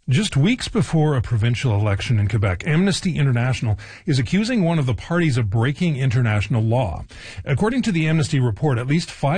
Just weeks before a provincial election in Quebec, Amnesty International is accusing one of the parties of breaking international law. According to the Amnesty report, at least 5